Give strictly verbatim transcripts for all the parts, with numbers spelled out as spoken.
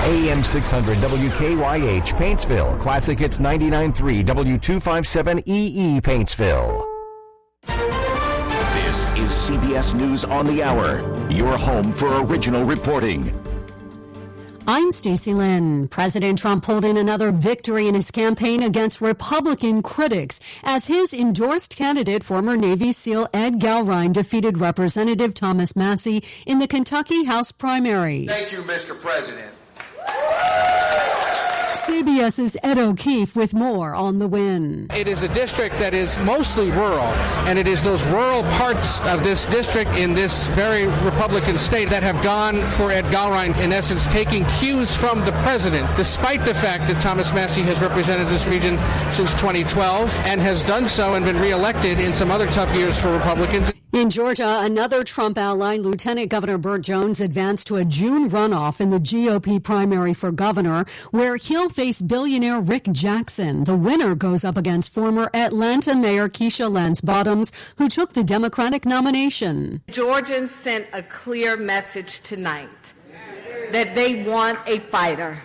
A M six hundred W K Y H, Paintsville. Classic Hits ninety-nine point three, W two fifty-seven E E, Paintsville. This is C B S News on the Hour, your home for original reporting. I'm Stacey Lynn. President Trump pulled in another victory in his campaign against Republican critics as his endorsed candidate, former Navy SEAL Ed Gallrein, defeated Representative Thomas Massie in the Kentucky House primary. Thank you, Mister President. CBS's Ed O'Keefe with more on the win. It is a district that is mostly rural, and it is those rural parts of this district in this very Republican state that have gone for Ed Gallrein, in essence, taking cues from the president, despite the fact that Thomas Massie has represented this region since twenty twelve and has done so and been reelected in some other tough years for Republicans. In Georgia, another Trump ally, Lieutenant Governor Burt Jones, advanced to a June runoff in the G O P primary for governor, where he'll face billionaire Rick Jackson. The winner goes up against former Atlanta Mayor Keisha Lance Bottoms, who took the Democratic nomination. Georgians sent a clear message tonight that they want a fighter.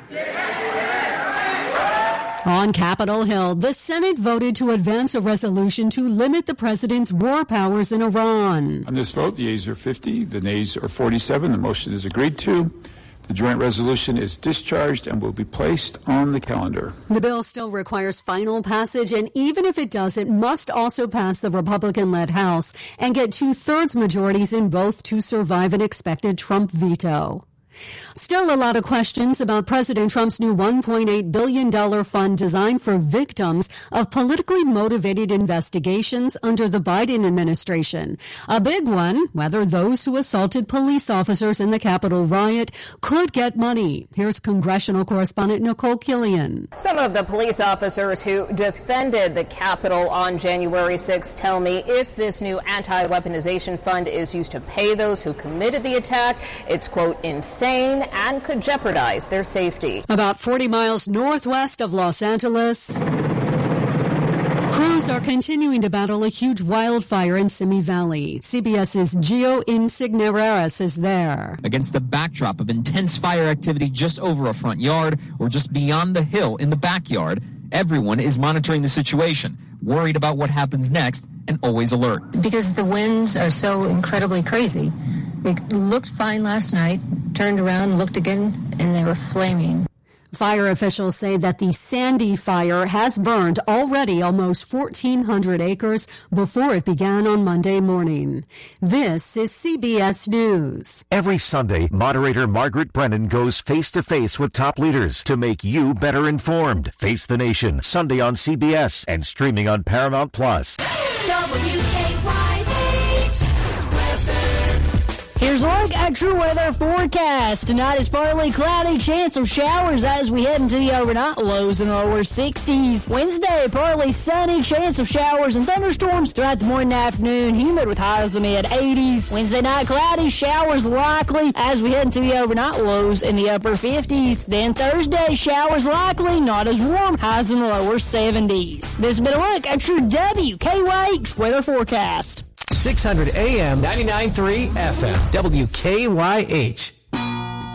On Capitol Hill, the Senate voted to advance a resolution to limit the president's war powers in Iran. On this vote, the yeas are fifty, the nays are forty-seven. The motion is agreed to. The joint resolution is discharged and will be placed on the calendar. The bill still requires final passage, and even if it does, it must also pass the Republican-led House and get two-thirds majorities in both to survive an expected Trump veto. Still a lot of questions about President Trump's new one point eight billion dollars fund designed for victims of politically motivated investigations under the Biden administration. A big one, whether those who assaulted police officers in the Capitol riot could get money. Here's congressional correspondent Nicole Killian. Some of the police officers who defended the Capitol on January sixth tell me if this new anti-weaponization fund is used to pay those who committed the attack, it's, quote, insane and could jeopardize their safety. About forty miles northwest of Los Angeles, crews are continuing to battle a huge wildfire in Simi Valley. CBS's Gio Insigneras is there. Against the backdrop of intense fire activity just over a front yard or just beyond the hill in the backyard, everyone is monitoring the situation, worried about what happens next, and always alert. Because the winds are so incredibly crazy. It looked fine last night, turned around, looked again, and they were flaming. Fire officials say that the Sandy fire has burned already almost fourteen hundred acres before it began on Monday morning. This is C B S News. Every Sunday, moderator Margaret Brennan goes face-to-face with top leaders to make you better informed. Face the Nation, Sunday on C B S and streaming on Paramount Plus. W K Y H. Here's a look at true weather forecast. Tonight is partly cloudy, chance of showers as we head into the overnight, lows in the lower sixties. Wednesday, partly sunny, chance of showers and thunderstorms throughout the morning and afternoon, humid with highs in the mid eighties. Wednesday night, cloudy, showers likely as we head into the overnight, lows in the upper fifties. Then Thursday, showers likely, not as warm, highs in the lower seventies. This has been a look at true W K Y H weather forecast. six hundred A M, ninety-nine point three F M, W K Y H.